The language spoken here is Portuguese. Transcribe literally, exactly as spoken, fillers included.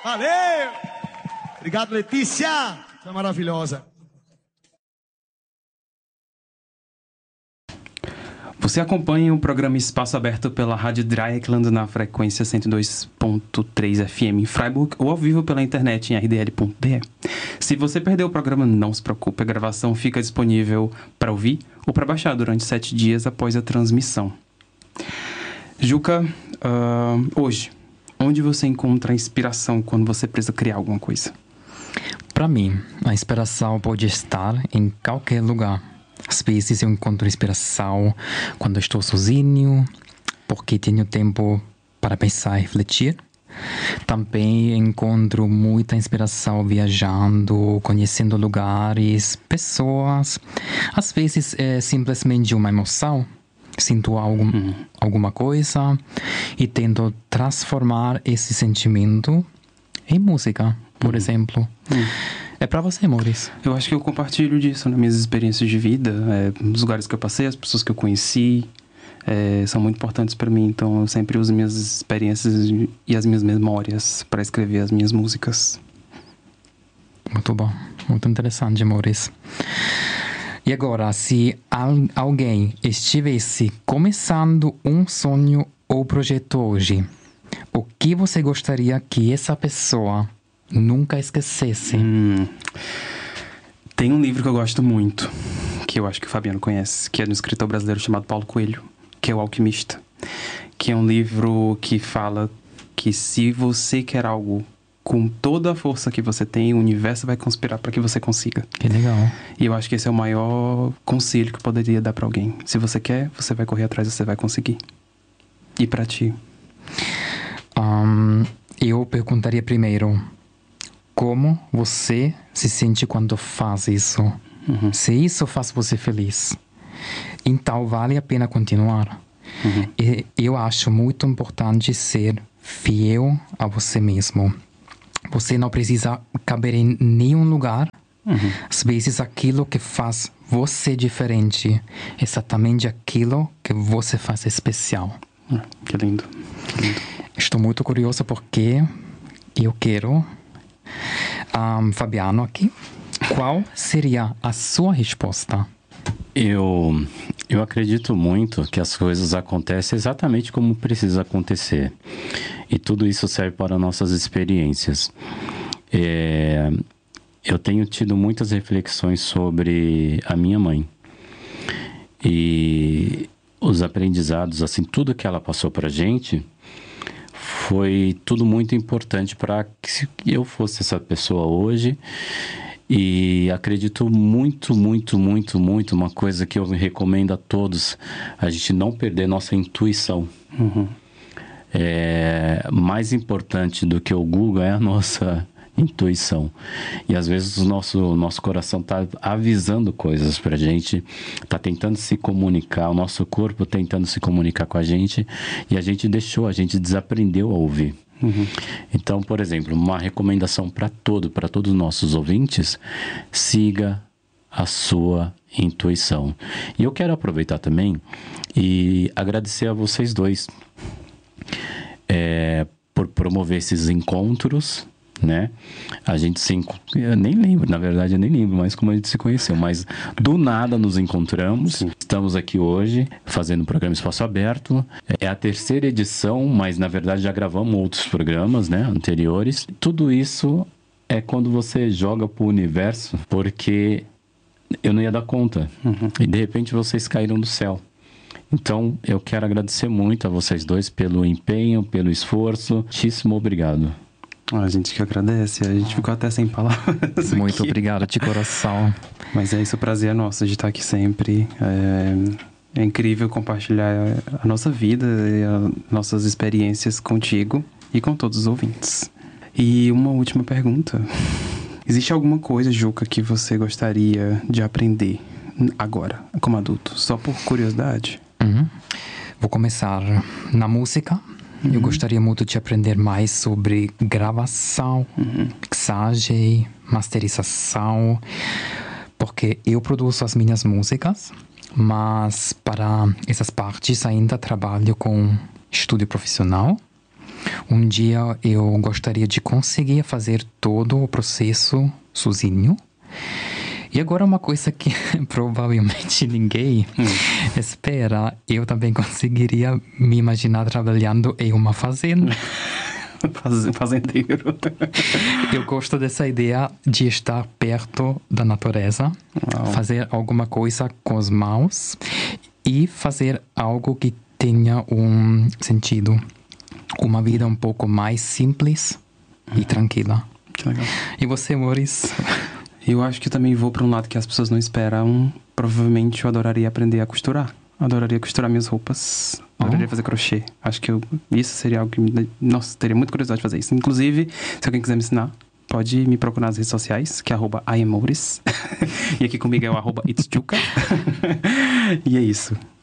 Valeu! Obrigado, Letícia! Você é maravilhosa. Você acompanha o programa Espaço Aberto pela Rádio Dreieckland na frequência cento e dois ponto três F M em Freiburg ou ao vivo pela internet em r d l ponto d e. Se você perdeu o programa, não se preocupe, a gravação fica disponível para ouvir ou para baixar durante sete dias após a transmissão. Juca, uh, hoje, onde você encontra a inspiração quando você precisa criar alguma coisa? Para mim, a inspiração pode estar em qualquer lugar. Às vezes eu encontro inspiração quando estou sozinho, porque tenho tempo para pensar e refletir. Também encontro muita inspiração viajando, conhecendo lugares, pessoas. Às vezes é simplesmente uma emoção. Sinto algo, uhum. alguma coisa e tento transformar esse sentimento em música, por uhum. exemplo. Uhum. É pra você, Maurício. Eu acho que eu compartilho disso nas minhas experiências de vida, é, nos lugares que eu passei, as pessoas que eu conheci, é, são muito importantes pra mim. Então eu sempre uso minhas experiências e as minhas memórias para escrever as minhas músicas. Muito bom, muito interessante, Maurício. E agora, se al- alguém estivesse começando um sonho ou projeto hoje, o que você gostaria que essa pessoa nunca esquecesse? Hum, tem um livro que eu gosto muito, que eu acho que o Fabiano conhece, que é de um escritor brasileiro chamado Paulo Coelho, que é O Alquimista. Que é um livro que fala que se você quer algo com toda a força que você tem, o universo vai conspirar para que você consiga. Que legal. E eu acho que esse é o maior conselho que eu poderia dar para alguém. Se você quer, você vai correr atrás, você vai conseguir. E para ti? Um, eu perguntaria primeiro, como você se sente quando faz isso? Uhum. Se isso faz você feliz, então vale a pena continuar. Uhum. E eu acho muito importante ser fiel a você mesmo. Você não precisa caber em nenhum lugar. Uhum. Às vezes aquilo que faz você diferente é exatamente aquilo que você faz especial. Uhum. Que lindo. Que lindo. Estou muito curioso porque eu quero... Um, Fabiano aqui, qual seria a sua resposta? Eu, eu acredito muito que as coisas acontecem exatamente como precisa acontecer. E tudo isso serve para nossas experiências. É, eu tenho tido muitas reflexões sobre a minha mãe. E os aprendizados, assim, tudo que ela passou pra gente... foi tudo muito importante para que eu fosse essa pessoa hoje. E acredito muito, muito, muito, muito, uma coisa que eu recomendo a todos, a gente não perder nossa intuição. Uhum. É, mais importante do que o Google é a nossa intuição. E às vezes o nosso, nosso coração está avisando coisas pra gente, está tentando se comunicar, o nosso corpo tentando se comunicar com a gente, e a gente deixou, a gente desaprendeu a ouvir. Uhum. Então, por exemplo, uma recomendação para todo, para todos os nossos ouvintes: siga a sua intuição. E eu quero aproveitar também e agradecer a vocês dois é, por promover esses encontros, né? A gente se enco... eu nem lembro, na verdade eu nem lembro mais como a gente se conheceu, mas do nada nos encontramos. Sim. Estamos aqui hoje fazendo o programa Espaço Aberto. É a terceira edição, mas na verdade já gravamos outros programas, né, anteriores. Tudo isso é quando você joga pro universo, porque eu não ia dar conta. Uhum. E de repente vocês caíram do céu. Então eu quero agradecer muito a vocês dois pelo empenho, pelo esforço. Muitíssimo obrigado. A gente que agradece, a gente ficou até sem palavras. Muito aqui. Obrigado de coração. Mas é isso, o prazer é nosso de estar aqui sempre. É, é incrível compartilhar a nossa vida e as nossas experiências contigo e com todos os ouvintes. E uma última pergunta. Existe alguma coisa, Juca, que você gostaria de aprender agora, como adulto? Só por curiosidade? Uhum. Vou começar na música. Uhum. Eu gostaria muito de aprender mais sobre gravação, uhum. mixagem, masterização, porque eu produzo as minhas músicas, mas para essas partes ainda trabalho com estúdio profissional. Um dia eu gostaria de conseguir fazer todo o processo sozinho. E agora uma coisa que provavelmente ninguém hum. espera, eu também conseguiria me imaginar trabalhando em uma fazenda. Fazendeiro. Eu gosto dessa ideia de estar perto da natureza, Uau. fazer alguma coisa com as mãos e fazer algo que tenha um sentido. Uma vida um pouco mais simples uhum. e tranquila. Que legal. E você, Maurício? Eu acho que eu também vou para um lado que as pessoas não esperam. Provavelmente eu adoraria aprender a costurar. Adoraria costurar minhas roupas. Adoraria oh. fazer crochê. Acho que eu, isso seria algo que me... Nossa, teria muita curiosidade de fazer isso. Inclusive, se alguém quiser me ensinar, pode me procurar nas redes sociais, que é arroba I am Maurício. E aqui comigo é o arroba It's Juca. E é isso.